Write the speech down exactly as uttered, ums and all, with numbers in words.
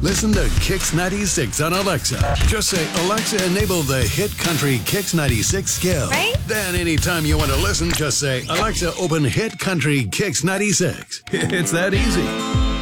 Listen to Kix ninety-six on Alexa. Just say, Alexa, enable the hit country Kix ninety-six skill. Right? Then anytime you want to listen, just say, Alexa, open hit country Kix ninety-six. It's that easy.